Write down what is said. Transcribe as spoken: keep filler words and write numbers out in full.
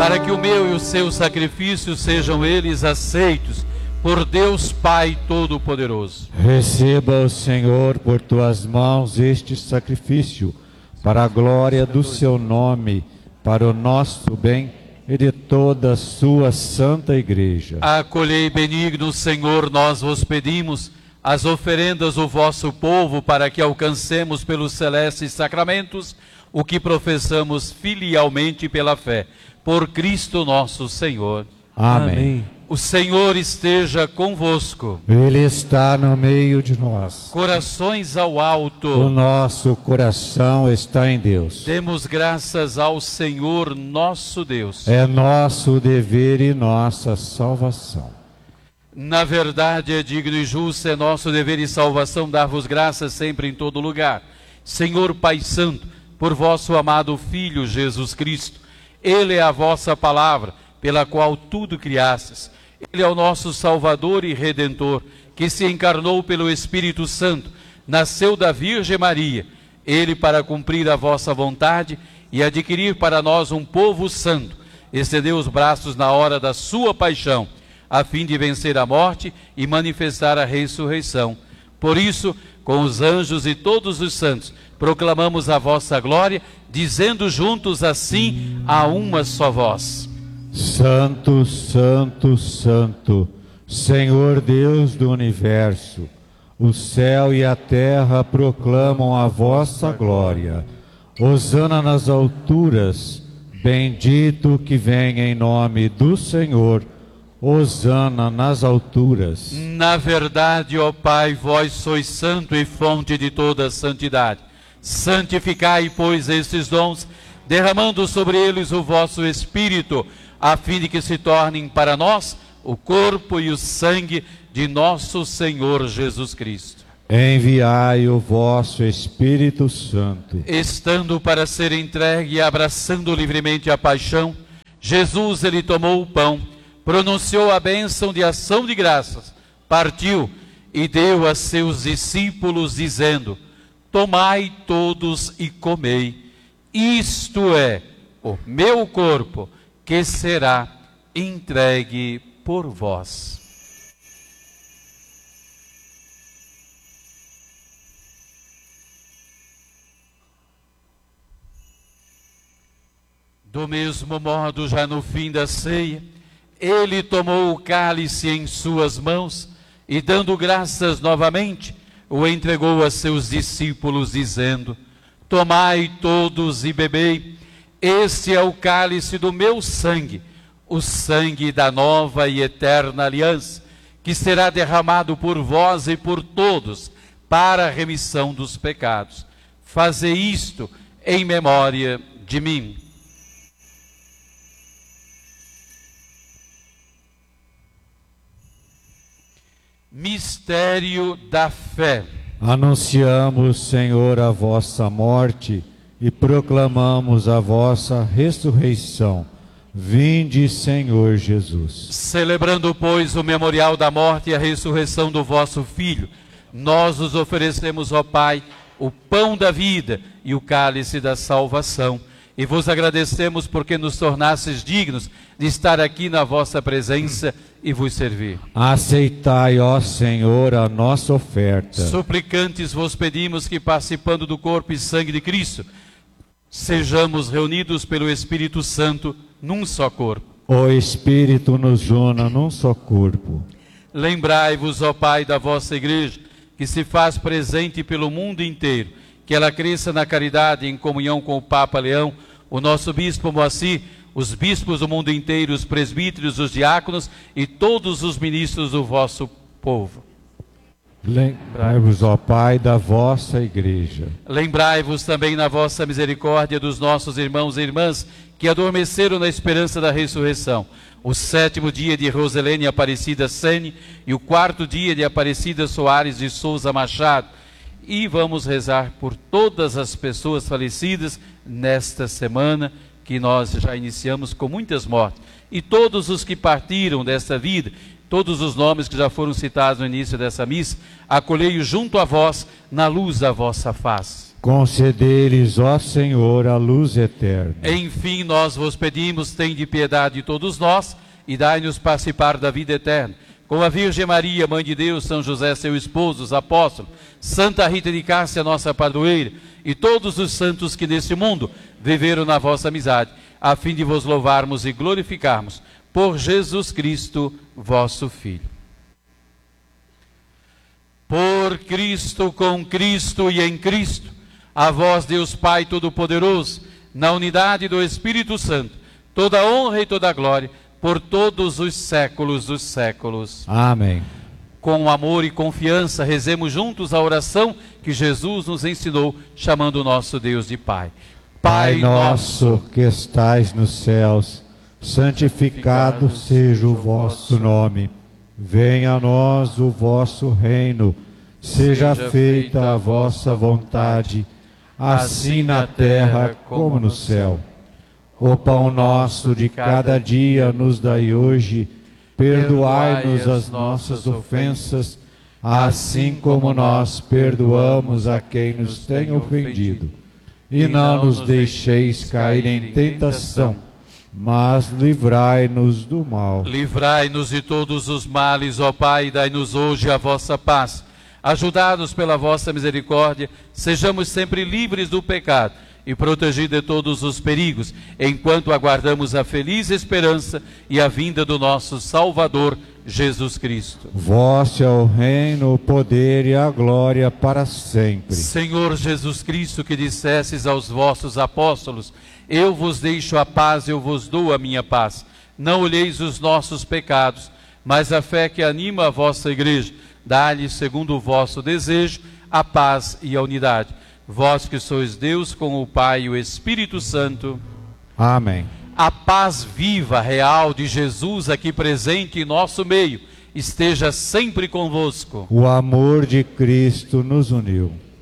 para que o meu e o seu sacrifício sejam eles aceitos por Deus Pai Todo-Poderoso. Receba o Senhor por tuas mãos este sacrifício, para a glória do seu nome, para o nosso bem e de toda a sua santa igreja. Acolhei, benigno Senhor, nós vos pedimos as oferendas do vosso povo, para que alcancemos pelos celestes sacramentos o que professamos filialmente pela fé. Por Cristo nosso Senhor. Amém. Amém. O Senhor esteja convosco. Ele está no meio de nós. Corações ao alto. O nosso coração está em Deus. Demos graças ao Senhor nosso Deus. É nosso dever e nossa salvação. Na verdade, é digno e justo, é nosso dever e salvação dar-vos graças sempre em todo lugar. Senhor Pai Santo, por vosso amado Filho Jesus Cristo, Ele é a vossa palavra, pela qual tudo criastes. Ele é o nosso Salvador e Redentor, que se encarnou pelo Espírito Santo, nasceu da Virgem Maria. Ele, para cumprir a vossa vontade e adquirir para nós um povo santo, estendeu os braços na hora da sua paixão, a fim de vencer a morte e manifestar a ressurreição. Por isso, com os anjos e todos os santos, proclamamos a vossa glória, dizendo juntos assim a uma só voz: Santo, Santo, Santo, Senhor Deus do Universo, o céu e a terra proclamam a vossa glória. Hosana nas alturas, bendito que vem em nome do Senhor. Hosana nas alturas. Na verdade, ó Pai, vós sois santo e fonte de toda santidade. Santificai, pois, estes dons, derramando sobre eles o vosso Espírito, a fim de que se tornem para nós o corpo e o sangue de nosso Senhor Jesus Cristo. Enviai o vosso Espírito Santo. Estando para ser entregue e abraçando livremente a paixão, Jesus, ele tomou o pão, pronunciou a bênção de ação de graças, partiu e deu a seus discípulos, dizendo: tomai todos e comei, isto é o meu corpo, que será entregue por vós. Do mesmo modo, já no fim da ceia, ele tomou o cálice em suas mãos e, dando graças novamente, o entregou a seus discípulos, dizendo: tomai todos e bebei, este é o cálice do meu sangue, o sangue da nova e eterna aliança, que será derramado por vós e por todos, para a remissão dos pecados. Fazei isto em memória de mim. Mistério da fé. Anunciamos, Senhor, a vossa morte e proclamamos a vossa ressurreição. Vinde, Senhor Jesus. Celebrando, pois, o memorial da morte e a ressurreição do vosso Filho, nós os oferecemos, ó Pai, o pão da vida e o cálice da salvação. E vos agradecemos porque nos tornastes dignos de estar aqui na vossa presença e vos servir. Aceitai, ó Senhor, a nossa oferta. Suplicantes vos pedimos que, participando do corpo e sangue de Cristo, sejamos reunidos pelo Espírito Santo num só corpo. O Espírito nos una num só corpo. Lembrai-vos, ó Pai, da vossa igreja, que se faz presente pelo mundo inteiro, que ela cresça na caridade em comunhão com o Papa Leão, o nosso Bispo Moacir, os bispos do mundo inteiro, os presbíteros, os diáconos e todos os ministros do vosso povo. Lembrai-vos, ó Pai, da vossa igreja. Lembrai-vos também na vossa misericórdia dos nossos irmãos e irmãs que adormeceram na esperança da ressurreição. O sétimo dia de Roselene Aparecida Sene e o quarto dia de Aparecida Soares de Souza Machado. E vamos rezar por todas as pessoas falecidas nesta semana, que nós já iniciamos com muitas mortes. E todos os que partiram desta vida, todos os nomes que já foram citados no início dessa missa, acolhei-os junto a vós, na luz da vossa face. Concedei-lhes, ó Senhor, a luz eterna. Enfim, nós vos pedimos, tende piedade de todos nós e dai-nos participar da vida eterna. Com a Virgem Maria, Mãe de Deus, São José, seu esposo, os apóstolos, Santa Rita de Cássia, nossa padroeira, e todos os santos que neste mundo viveram na vossa amizade, a fim de vos louvarmos e glorificarmos por Jesus Cristo, vosso Filho. Por Cristo, com Cristo e em Cristo, a vós, Deus Pai Todo-Poderoso, na unidade do Espírito Santo, toda a honra e toda a glória, por todos os séculos dos séculos. Amém. Com amor e confiança, rezemos juntos a oração que Jesus nos ensinou, chamando o nosso Deus de Pai. Pai nosso que estais nos céus, santificado seja o vosso nome. Venha a nós o vosso reino. Seja feita a vossa vontade, assim na terra como no céu. O pão nosso de cada dia nos dai hoje. Perdoai-nos as nossas ofensas, assim como nós perdoamos a quem nos tem ofendido. E não nos deixeis cair em tentação, mas livrai-nos do mal. Livrai-nos de todos os males, ó Pai, e dai-nos hoje a vossa paz. Ajudados pela vossa misericórdia, sejamos sempre livres do pecado e protegidos de todos os perigos, enquanto aguardamos a feliz esperança e a vinda do nosso Salvador, Jesus Cristo. Vosso é o reino, o poder e a glória para sempre. Senhor Jesus Cristo, que dissestes aos vossos apóstolos, eu vos deixo a paz, eu vos dou a minha paz. Não olheis os nossos pecados, mas a fé que anima a vossa igreja. Dá-lhe, segundo o vosso desejo, a paz e a unidade. Vós que sois Deus com o Pai e o Espírito Santo. Amém. A paz viva, real de Jesus aqui presente em nosso meio, esteja sempre convosco. O amor de Cristo nos uniu.